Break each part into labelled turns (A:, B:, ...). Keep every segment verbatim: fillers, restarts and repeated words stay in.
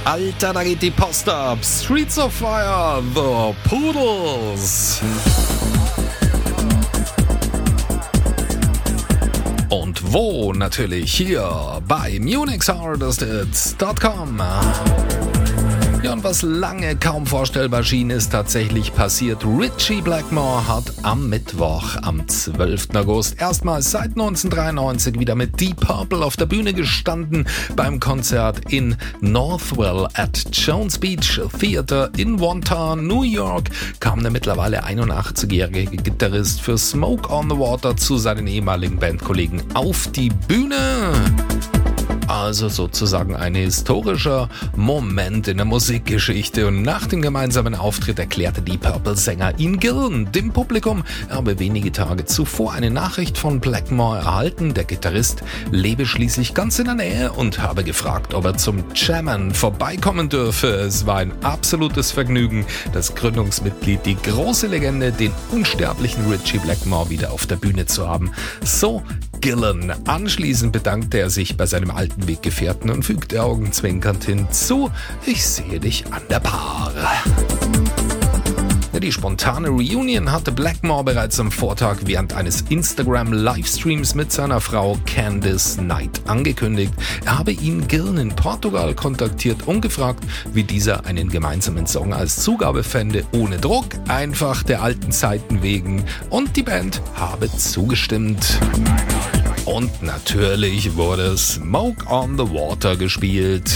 A: Alter, da geht die Post ab. Streets of Fire, The Poodles. Und wo? Natürlich hier bei munich artist hits dot com. Ja, und was lange kaum vorstellbar schien, ist tatsächlich passiert. Ritchie Blackmore hat am Mittwoch, am zwölften August, erstmals seit neunzehnhundertdreiundneunzig wieder mit Deep Purple auf der Bühne gestanden beim Konzert in Northwell at Jones Beach Theater in Wonton, New York, kam der mittlerweile einundachtzig-jährige Gitarrist für Smoke on the Water zu seinen ehemaligen Bandkollegen auf die Bühne. Also sozusagen ein historischer Moment in der Musikgeschichte. Und nach dem gemeinsamen Auftritt erklärte die Purple-Sänger Ian Gillan dem Publikum, er habe wenige Tage zuvor eine Nachricht von Blackmore erhalten. Der Gitarrist lebe schließlich ganz in der Nähe und habe gefragt, ob er zum Jammen vorbeikommen dürfe. Es war ein absolutes Vergnügen, das Gründungsmitglied, die große Legende, den unsterblichen Ritchie Blackmore wieder auf der Bühne zu haben. So Gillan. Anschließend bedankte er sich bei seinem alten Weggefährten und fügte augenzwinkernd hinzu: Ich sehe dich an der Bar. Die spontane Reunion hatte Blackmore bereits am Vortag während eines Instagram-Livestreams mit seiner Frau Candice Knight angekündigt. Er habe ihn Gillan in Portugal kontaktiert und gefragt, wie dieser einen gemeinsamen Song als Zugabe fände, ohne Druck, einfach der alten Zeiten wegen. Und die Band habe zugestimmt. Und natürlich wurde Smoke on the Water gespielt.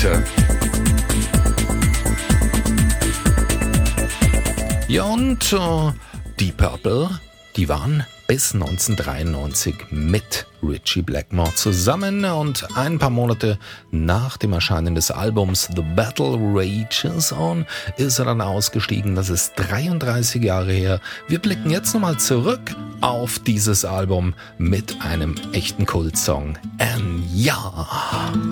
A: Ja, und äh, die Purple, die waren bis neunzehnhundertdreiundneunzig mit Ritchie Blackmore zusammen, und ein paar Monate nach dem Erscheinen des Albums The Battle Rages On ist er dann ausgestiegen. Das ist dreiunddreißig Jahre her. Wir blicken jetzt nochmal zurück auf dieses Album mit einem echten Kultsong. And ja.